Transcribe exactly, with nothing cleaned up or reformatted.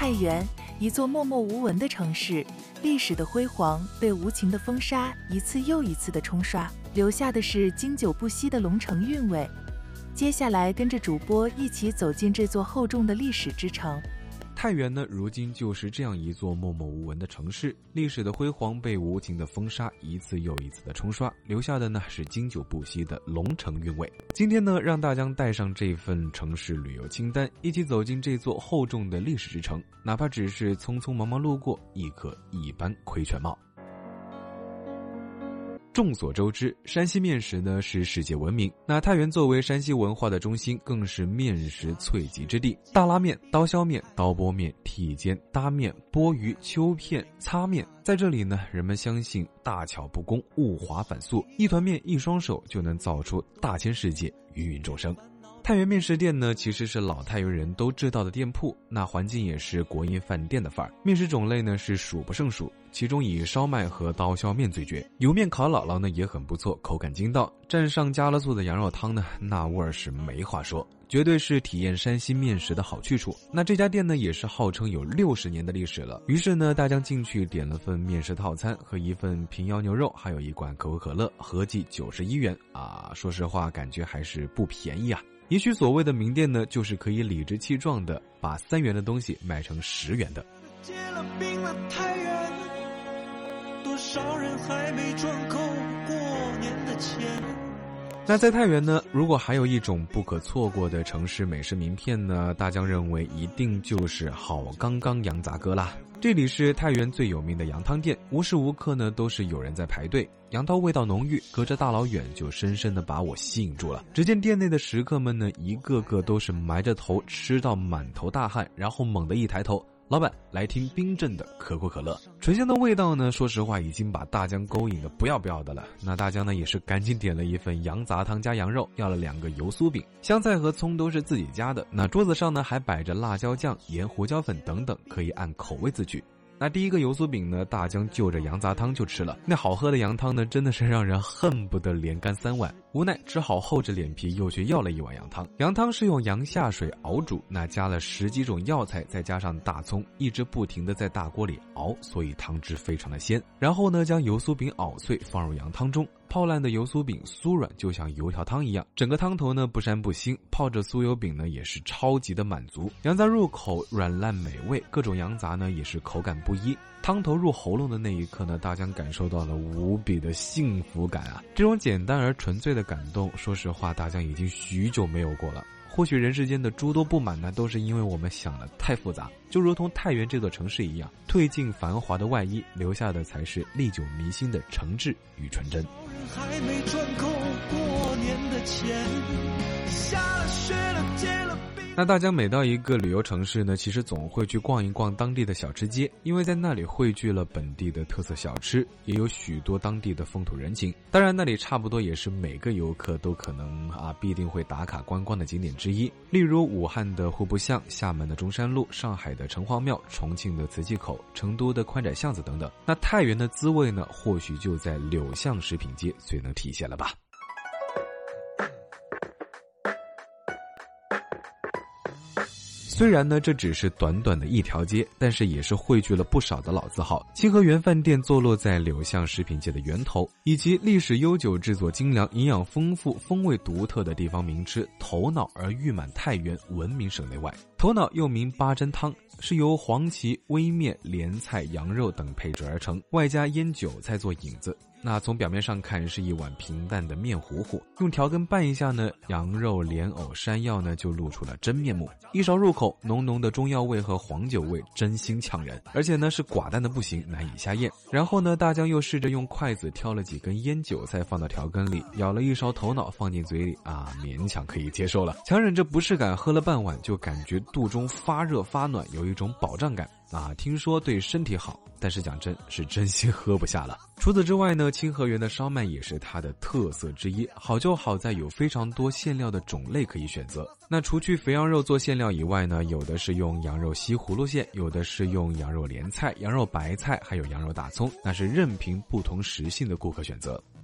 太原，一座默默无闻的城市，历史的辉煌被无情的风沙一次又一次的冲刷，留下的是经久不息的龙城韵味。接下来跟着主播一起走进这座厚重的历史之城。 太原呢，如今就是这样一座默默无闻的城市，历史的辉煌被无情的风沙一次又一次的冲刷，留下的呢是经久不息的龙城韵味。今天呢，让大家带上这份城市旅游清单，一起走进这座厚重的历史之城，哪怕只是匆匆忙忙路过，亦可一般窥全貌。众所周知，山西面食呢是世界闻名，那太原作为山西文化的中心，更是面食萃集之地。大拉面、刀削面、刀拨面、屉煎、搭面、拨鱼、秋片、擦面，在这里呢，人们相信大巧不工，物华反素，一团面一双手就能造出大千世界，芸芸众生。太原面食店呢，其实是老太原人都知道的店铺，那环境也是国营饭店的范儿。面食种类呢是数不胜数，其中以烧麦和刀削面最绝，油面烤姥姥呢也很不错，口感筋道，蘸上加了醋的羊肉汤呢，那味儿是没话说，绝对是体验山西面食的好去处。那这家店呢也是号称有六十年的历史了。于是呢，大家进去点了份面食套餐和一份平遥牛肉，还有一罐可口可乐，合计九十一元啊！说实话，感觉还是不便宜啊。也许所谓的名店呢，就是可以理直气壮的把三元的东西卖成十元的。 结了冰了太原，多少人还没赚够过年的钱。 那在太原呢，如果还有一种不可错过的城市美食名片呢，大江认为一定就是好刚刚羊杂割啦。这里是太原最有名的羊汤店，无时无刻呢都是有人在排队。羊刀味道浓郁，隔着大老远就深深的把我吸引住了。只见店内的食客们呢，一个个都是埋着头吃到满头大汗，然后猛地一抬头，老板来听冰镇的可口可乐。醇香的味道呢，说实话已经把大江勾引的不要不要的了。那大江呢也是赶紧点了一份羊杂汤加羊肉，要了两个油酥饼，香菜和葱都是自己家的。那桌子上呢还摆着辣椒酱、盐、胡椒粉等等，可以按口味自取。那第一个油酥饼呢，大江就着羊杂汤就吃了。那好喝的羊汤呢，真的是让人恨不得连干三碗。无奈只好厚着脸皮又去要了一碗羊汤。羊汤是用羊下水熬煮，那加了十几种药材，再加上大葱，一直不停的在大锅里熬，所以汤汁非常的鲜。然后呢，将油酥饼熬碎放入羊汤中，泡烂的油酥饼酥软，就像油条汤一样。整个汤头呢不膻不腥，泡着酥油饼呢也是超级的满足。羊杂入口软烂美味，各种羊杂呢也是口感不一。汤头入喉咙的那一刻呢，大江感受到了无比的幸福感啊！这种简单而纯粹的感动，说实话，大江已经许久没有过了。或许人世间的诸多不满呢，都是因为我们想的太复杂。就如同太原这座城市一样，褪尽繁华的外衣，留下的才是历久弥新的诚挚与纯真。 还没赚够过年的钱，下了雪了结了冰。 那大家每到一个旅游城市呢，其实总会去逛一逛当地的小吃街，因为在那里汇聚了本地的特色小吃，也有许多当地的风土人情。当然那里差不多也是每个游客都可能啊必定会打卡观光的景点之一，例如武汉的户部巷、厦门的中山路、上海的城隍庙、重庆的瓷器口、成都的宽窄巷子等等。那太原的滋味呢，或许就在柳巷食品街最能体现了吧。虽然呢这只是短短的一条街，但是也是汇聚了不少的老字号。清河园饭店坐落在柳巷食品界的源头，以及历史悠久、制作精良、营养丰富、风味独特的地方名吃头脑而誉满太原，闻名省内外。头脑又名八珍汤，是由黄芪、微面、莲菜、羊肉等配制而成，外加腌韭菜做引子。那从表面上看是一碗平淡的面糊糊，用调羹拌一下呢，羊肉、莲藕、山药呢就露出了真面目。一勺入口，浓浓的中药味和黄酒味真心呛人，而且呢是寡淡的不行，难以下咽。然后呢，大江又试着用筷子挑了几根腌韭菜放到调羹里，舀了一勺头脑放进嘴里啊，勉强可以接受了。强忍着不适感喝了半碗，就感觉肚中发热发暖，有一种饱胀感啊，听说对身体好，但是讲真是真心喝不下了。除此之外呢，清河园的烧麦也是它的特色之一，好就好在有非常多馅料的种类可以选择。那除去肥羊肉做馅料以外呢，有的是用羊肉西葫芦馅，有的是用羊肉莲菜、羊肉白菜，还有羊肉大葱，那是任凭不同食性的顾客选择。